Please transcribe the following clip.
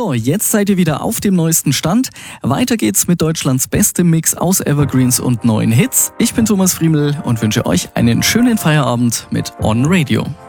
So, jetzt seid ihr wieder auf dem neuesten Stand. Weiter geht's mit Deutschlands bestem Mix aus Evergreens und neuen Hits. Ich bin Thomas Friemel und wünsche euch einen schönen Feierabend mit On Radio.